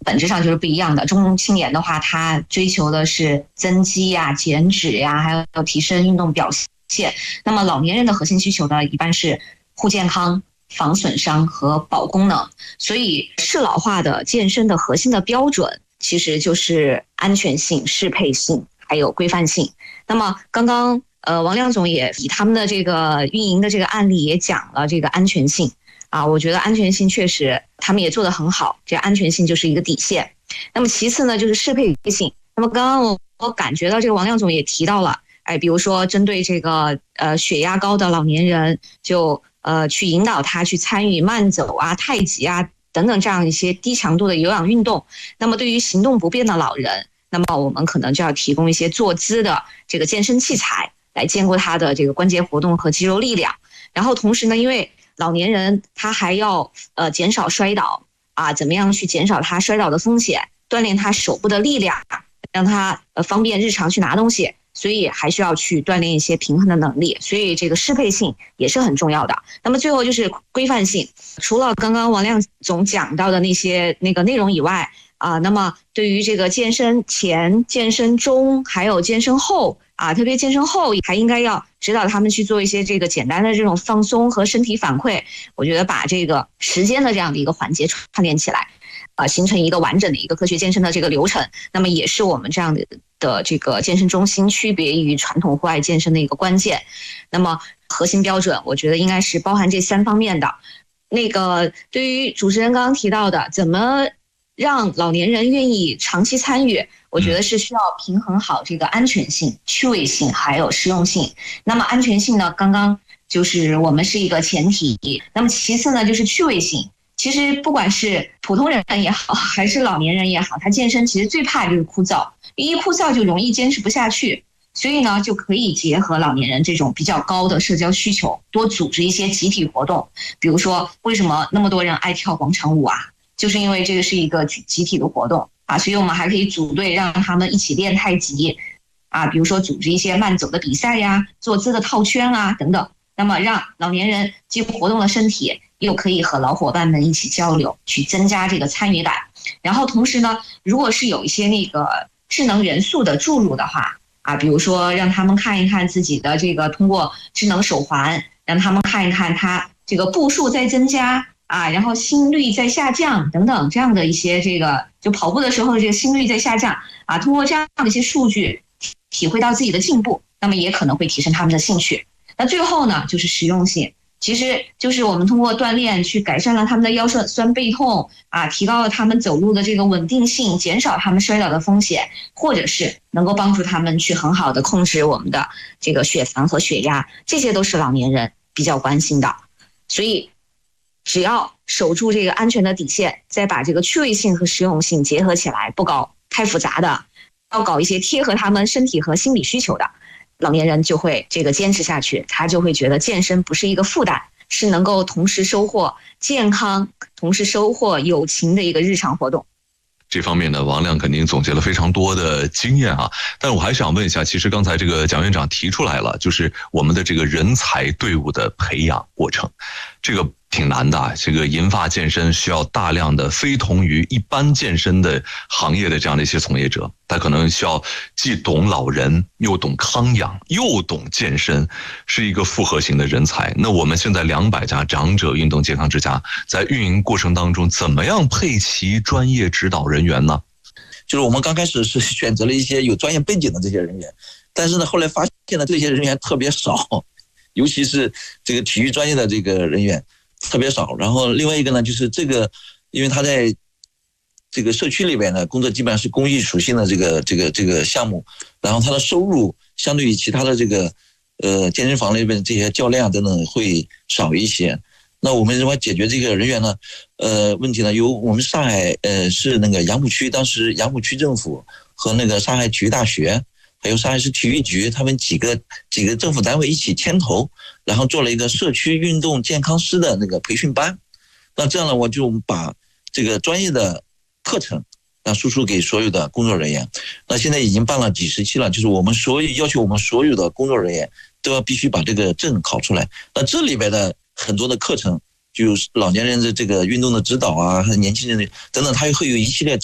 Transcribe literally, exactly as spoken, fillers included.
本质上就是不一样的。中青年的话，他追求的是增肌呀、减脂呀，还有提升运动表现。那么老年人的核心需求呢，一般是护健康、防损伤和保功能。所以适老化的健身的核心的标准，其实就是安全性、适配性还有规范性。那么刚刚呃王亮总也以他们的这个运营的这个案例也讲了这个安全性。啊，我觉得安全性确实他们也做得很好，这安全性就是一个底线。那么其次呢，就是适配性。那么刚刚我我感觉到这个王亮总也提到了，哎，比如说针对这个呃血压高的老年人，就呃去引导他去参与慢走啊、太极啊等等这样一些低强度的有氧运动。那么对于行动不便的老人，那么我们可能就要提供一些坐姿的这个健身器材，来兼顾他的这个关节活动和肌肉力量。然后同时呢，因为老年人他还要呃减少摔倒啊，怎么样去减少他摔倒的风险，锻炼他手部的力量，让他呃方便日常去拿东西，所以还需要去锻炼一些平衡的能力，所以这个适配性也是很重要的。那么最后就是规范性，除了刚刚王亮总讲到的那些那个内容以外啊，那么对于这个健身前、健身中还有健身后啊，特别健身后还应该要指导他们去做一些这个简单的这种放松和身体反馈。我觉得把这个时间的这样的一个环节串联起来，啊，形成一个完整的一个科学健身的这个流程，那么也是我们这样的的这个健身中心区别于传统户外健身的一个关键。那么核心标准，我觉得应该是包含这三方面的。那个对于主持人刚刚提到的，怎么让老年人愿意长期参与，我觉得是需要平衡好这个安全性、趣味性还有实用性。那么安全性呢，刚刚就是我们是一个前提，那么其次呢就是趣味性。其实不管是普通人也好，还是老年人也好，他健身其实最怕就是枯燥，一枯燥就容易坚持不下去。所以呢，就可以结合老年人这种比较高的社交需求，多组织一些集体活动。比如说，为什么那么多人爱跳广场舞啊？就是因为这个是一个集体的活动啊，所以我们还可以组队让他们一起练太极啊，比如说组织一些慢走的比赛呀、坐姿的套圈啊等等。那么让老年人既活动了身体，又可以和老伙伴们一起交流，去增加这个参与感。然后同时呢，如果是有一些那个智能元素的注入的话啊，比如说让他们看一看自己的这个通过智能手环，让他们看一看他这个步数在增加啊，然后心率在下降等等，这样的一些这个就跑步的时候这个心率在下降啊，通过这样的一些数据体会到自己的进步，那么也可能会提升他们的兴趣。那最后呢，就是实用性，其实就是我们通过锻炼去改善了他们的腰酸酸背痛啊，提高了他们走路的这个稳定性，减少他们摔倒的风险，或者是能够帮助他们去很好的控制我们的这个血糖和血压，这些都是老年人比较关心的。所以只要守住这个安全的底线，再把这个趣味性和实用性结合起来，不搞太复杂的，要搞一些贴合他们身体和心理需求的，老年人就会这个坚持下去，他就会觉得健身不是一个负担，是能够同时收获健康，同时收获友情的一个日常活动。 这方面呢，王亮肯定总结了非常多的经验啊。但我还想问一下，其实刚才这个蒋院长提出来了，就是我们的这个人才队伍的培养过程，这个挺难的啊。这个银发健身需要大量的非同于一般健身的行业的这样的一些从业者，他可能需要既懂老人，又懂康养，又懂健身，是一个复合型的人才。那我们现在两百家长者运动健康之家在运营过程当中，怎么样配齐专业指导人员呢？ 就是我们刚开始是选择了一些有专业背景的这些人员，但是呢，后来发现呢，这些人员特别少，尤其是这个体育专业的这个人员特别少。然后另外一个呢，就是这个，因为他在这个社区里边呢，工作基本上是公益属性的这个这个这个项目，然后他的收入相对于其他的这个呃健身房里边这些教练啊等等会少一些。那我们如何解决这个人员呢？呃，问题呢，由我们上海呃市那个杨浦区，当时杨浦区政府和那个上海体育大学，还有上海市体育局，他们几个几个政府单位一起牵头，然后做了一个社区运动健康师的那个培训班。那这样呢，我就把这个专业的课程那输出给所有的工作人员。那现在已经办了几十期了，就是我们所有要求我们所有的工作人员都要必须把这个证考出来。那这里边的很多的课程，就是老年人的这个运动的指导啊，年轻人的等等，它会有一系列